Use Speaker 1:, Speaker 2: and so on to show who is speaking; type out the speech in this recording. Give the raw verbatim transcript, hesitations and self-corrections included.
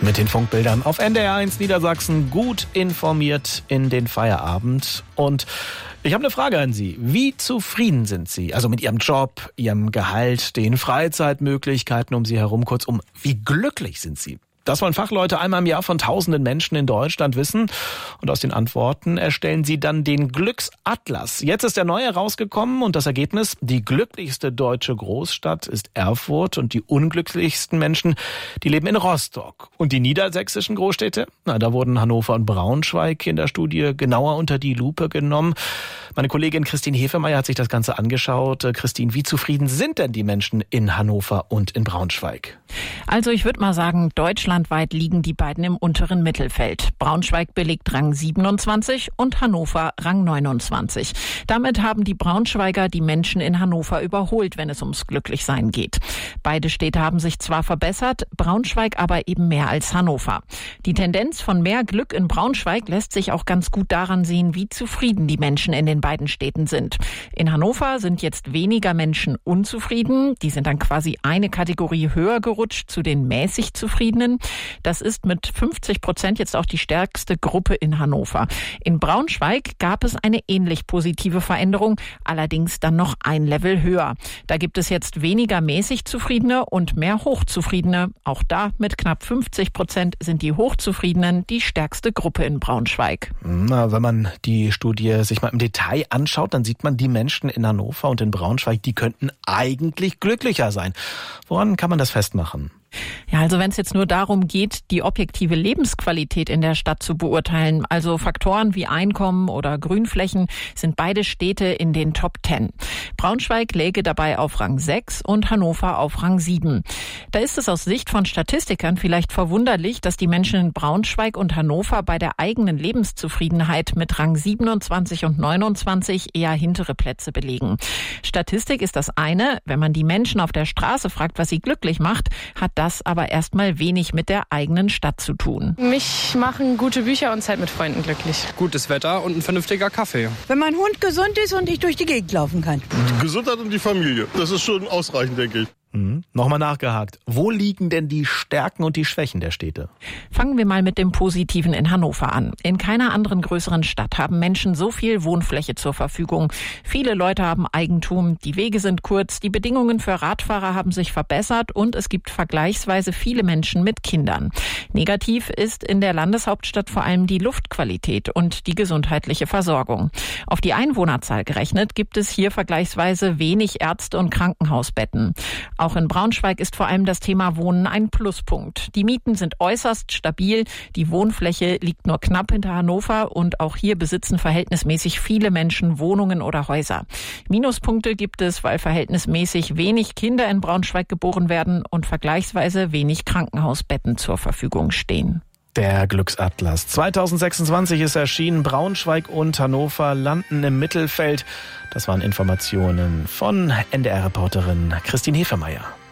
Speaker 1: Mit den Funkbildern auf N D R eins Niedersachsen, gut informiert in den Feierabend. Und ich habe eine Frage an Sie. Wie zufrieden sind Sie? Also mit Ihrem Job, Ihrem Gehalt, den Freizeitmöglichkeiten um Sie herum, kurzum, wie glücklich sind Sie? Das wollen Fachleute einmal im Jahr von tausenden Menschen in Deutschland wissen. Und aus den Antworten erstellen sie dann den Glücksatlas. Jetzt ist der neue rausgekommen und das Ergebnis: Die glücklichste deutsche Großstadt ist Erfurt und die unglücklichsten Menschen, die leben in Rostock. Und die niedersächsischen Großstädte? Na, da wurden Hannover und Braunschweig in der Studie genauer unter die Lupe genommen. Meine Kollegin Christine Hefemeyer hat sich das Ganze angeschaut. Christine, wie zufrieden sind denn die Menschen in Hannover und in Braunschweig?
Speaker 2: Also ich würde mal sagen, deutschlandweit liegen die beiden im unteren Mittelfeld. Braunschweig belegt Rang siebenundzwanzig und Hannover Rang neunundzwanzig. Damit haben die Braunschweiger die Menschen in Hannover überholt, wenn es ums Glücklichsein geht. Beide Städte haben sich zwar verbessert, Braunschweig aber eben mehr als Hannover. Die Tendenz von mehr Glück in Braunschweig lässt sich auch ganz gut daran sehen, wie zufrieden die Menschen in den beiden Städten sind. In Hannover sind jetzt weniger Menschen unzufrieden. Die sind dann quasi eine Kategorie höher gerutscht zu den mäßig Zufriedenen. Das ist mit fünfzig Prozent jetzt auch die stärkste Gruppe in Hannover. In Braunschweig gab es eine ähnlich positive Veränderung, allerdings dann noch ein Level höher. Da gibt es jetzt weniger mäßig Zufriedene und mehr Hochzufriedene. Auch da mit knapp fünfzig Prozent sind die Hochzufriedenen die stärkste Gruppe in Braunschweig.
Speaker 1: Na, wenn man die Studie sich mal im Detail anschaut, dann sieht man, die Menschen in Hannover und in Braunschweig, die könnten eigentlich glücklicher sein. Woran kann man das festmachen?
Speaker 2: Ja, also wenn es jetzt nur darum geht, die objektive Lebensqualität in der Stadt zu beurteilen, also Faktoren wie Einkommen oder Grünflächen, sind beide Städte in den Top Ten. Braunschweig läge dabei auf Rang sechs und Hannover auf Rang sieben. Da ist es aus Sicht von Statistikern vielleicht verwunderlich, dass die Menschen in Braunschweig und Hannover bei der eigenen Lebenszufriedenheit mit Rang siebenundzwanzig und neunundzwanzig eher hintere Plätze belegen. Statistik ist das eine, wenn man die Menschen auf der Straße fragt, was sie glücklich macht, hat das aber erstmal wenig mit der eigenen Stadt zu tun.
Speaker 3: Mich machen gute Bücher und Zeit mit Freunden glücklich.
Speaker 4: Gutes Wetter und ein vernünftiger Kaffee.
Speaker 5: Wenn mein Hund gesund ist und ich durch die Gegend laufen kann.
Speaker 6: Die Gesundheit und die Familie, das ist schon ausreichend, denke ich.
Speaker 1: Mhm. Nochmal nachgehakt. Wo liegen denn die Stärken und die Schwächen der Städte?
Speaker 2: Fangen wir mal mit dem Positiven in Hannover an. In keiner anderen größeren Stadt haben Menschen so viel Wohnfläche zur Verfügung. Viele Leute haben Eigentum, die Wege sind kurz, die Bedingungen für Radfahrer haben sich verbessert und es gibt vergleichsweise viele Menschen mit Kindern. Negativ ist in der Landeshauptstadt vor allem die Luftqualität und die gesundheitliche Versorgung. Auf die Einwohnerzahl gerechnet gibt es hier vergleichsweise wenig Ärzte- und Krankenhausbetten. Auch in Braunschweig ist vor allem das Thema Wohnen ein Pluspunkt. Die Mieten sind äußerst stabil, die Wohnfläche liegt nur knapp hinter Hannover und auch hier besitzen verhältnismäßig viele Menschen Wohnungen oder Häuser. Minuspunkte gibt es, weil verhältnismäßig wenig Kinder in Braunschweig geboren werden und vergleichsweise wenig Krankenhausbetten zur Verfügung stehen.
Speaker 1: Der Glücksatlas zweitausendsechsundzwanzig ist erschienen. Braunschweig und Hannover landen im Mittelfeld. Das waren Informationen von N D R-Reporterin Christine Hefemeyer.